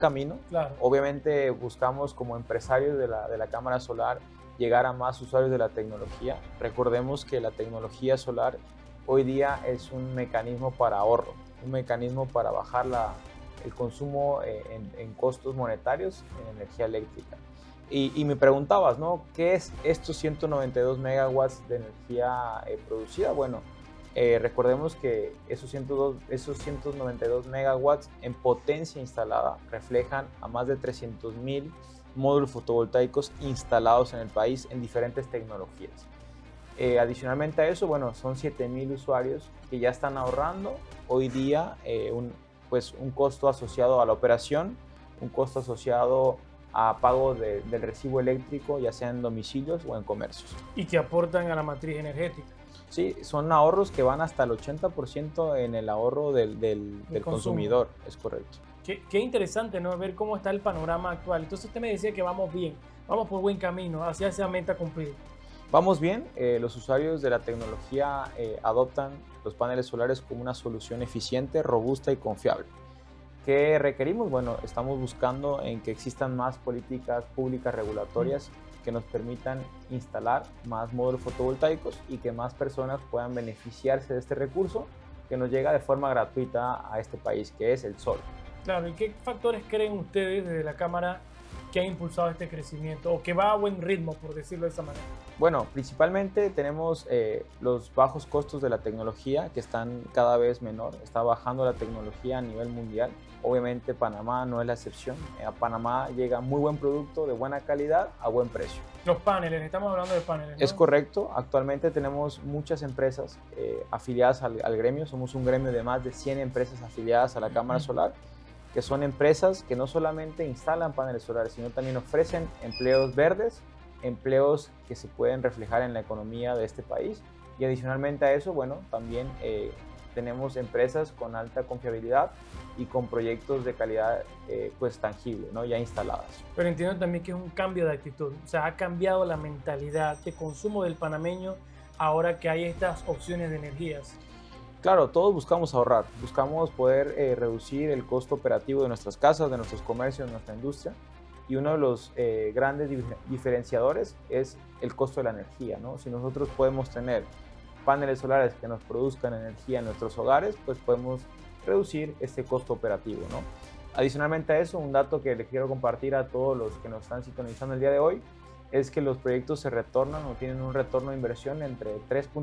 camino. Claro. Obviamente buscamos como empresarios de la cámara solar llegar a más usuarios de la tecnología. Recordemos que la tecnología solar hoy día es un mecanismo para ahorro, un mecanismo para bajar el consumo en costos monetarios en energía eléctrica. Y me preguntabas, ¿no? ¿Qué es estos 192 megawatts de energía producida? Bueno, recordemos que esos 192 megawatts en potencia instalada reflejan a más de 300,000 módulos fotovoltaicos instalados en el país en diferentes tecnologías. Adicionalmente a eso, bueno, son 7,000 usuarios que ya están ahorrando hoy día un costo asociado a la operación, un costo asociado a pago del recibo eléctrico, ya sea en domicilios o en comercios. Y que aportan a la matriz energética. Sí, son ahorros que van hasta el 80% en el ahorro del consumidor, es correcto. Qué interesante, ¿no? Ver cómo está el panorama actual. Entonces usted me decía que vamos bien, vamos por buen camino hacia esa meta cumplida. Vamos bien, los usuarios de la tecnología adoptan los paneles solares como una solución eficiente, robusta y confiable. ¿Qué requerimos? Bueno, estamos buscando en que existan más políticas públicas regulatorias que nos permitan instalar más módulos fotovoltaicos y que más personas puedan beneficiarse de este recurso que nos llega de forma gratuita a este país, que es el sol. Claro, ¿y qué factores creen ustedes desde la Cámara que ha impulsado este crecimiento o que va a buen ritmo, por decirlo de esa manera? Bueno, principalmente tenemos los bajos costos de la tecnología que están cada vez menor, está bajando la tecnología a nivel mundial. Obviamente Panamá no es la excepción, a Panamá llega muy buen producto de buena calidad a buen precio. Los paneles, estamos hablando de paneles, ¿no? Es correcto, actualmente tenemos muchas empresas afiliadas al gremio, somos un gremio de más de 100 empresas afiliadas a la Cámara Solar, que son empresas que no solamente instalan paneles solares, sino también ofrecen empleos verdes, empleos que se pueden reflejar en la economía de este país. Y adicionalmente a eso, bueno, también tenemos empresas con alta confiabilidad y con proyectos de calidad pues tangible, ¿no? Ya instaladas. Pero entiendo también que es un cambio de actitud, o sea, ha cambiado la mentalidad de consumo del panameño ahora que hay estas opciones de energías. Claro, todos buscamos ahorrar, buscamos poder reducir el costo operativo de nuestras casas, de nuestros comercios, de nuestra industria. Y uno de los grandes diferenciadores es el costo de la energía, ¿no? Si nosotros podemos tener paneles solares que nos produzcan energía en nuestros hogares, pues podemos reducir este costo operativo, ¿no? Adicionalmente a eso, un dato que les quiero compartir a todos los que nos están sintonizando el día de hoy es que los proyectos se retornan o tienen un retorno de inversión entre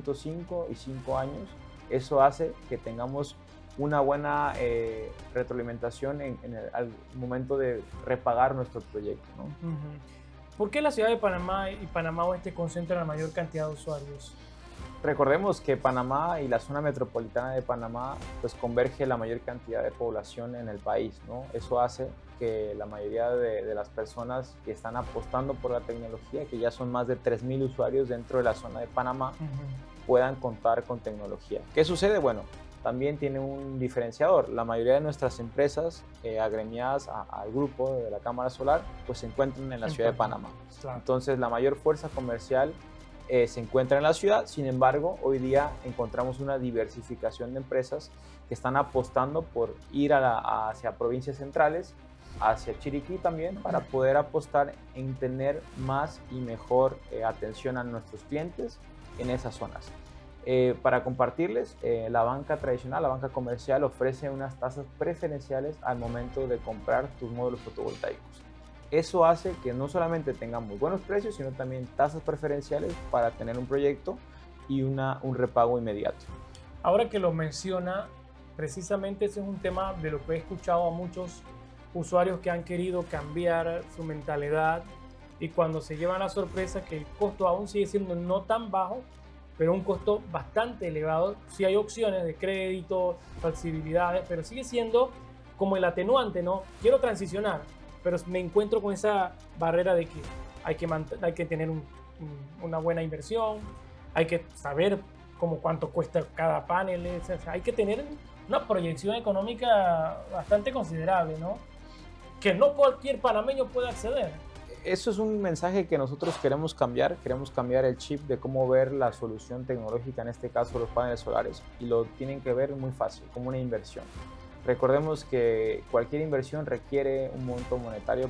3.5 y 5 años. Eso hace que tengamos una buena retroalimentación al momento de repagar nuestro proyecto, ¿no? ¿Por qué la ciudad de Panamá y Panamá Oeste concentran la mayor cantidad de usuarios? Recordemos que Panamá y la zona metropolitana de Panamá pues converge la mayor cantidad de población en el país, ¿no? Eso hace que la mayoría de las personas que están apostando por la tecnología, que ya son más de 3,000 usuarios dentro de la zona de Panamá, puedan contar con tecnología. ¿Qué sucede? Bueno, también tiene un diferenciador. La mayoría de nuestras empresas agremiadas al grupo de la Cámara Solar pues se encuentran en la ciudad de Panamá. Claro. Entonces la mayor fuerza comercial se encuentra en la ciudad. Sin embargo, hoy día encontramos una diversificación de empresas que están apostando por ir hacia provincias centrales, hacia Chiriquí también, para poder apostar en tener más y mejor atención a nuestros clientes en esas zonas. Para compartirles, la banca tradicional, la banca comercial ofrece unas tasas preferenciales al momento de comprar tus módulos fotovoltaicos. Eso hace que no solamente tengamos buenos precios, sino también tasas preferenciales para tener un proyecto y un repago inmediato. Ahora que lo menciona, precisamente ese es un tema de lo que he escuchado a muchos usuarios que han querido cambiar su mentalidad y cuando se llevan la sorpresa que el costo aún sigue siendo no tan bajo, pero un costo bastante elevado. Sí hay opciones de crédito, flexibilidades, pero sigue siendo como el atenuante, ¿no? Quiero transicionar, pero me encuentro con esa barrera de que hay que tener una buena inversión, hay que saber cuánto cuesta cada panel, o sea, hay que tener una proyección económica bastante considerable, ¿no? Que no cualquier panameño puede acceder. Eso es un mensaje que nosotros queremos cambiar el chip de cómo ver la solución tecnológica, en este caso los paneles solares, y lo tienen que ver muy fácil, como una inversión. Recordemos que cualquier inversión requiere un monto monetario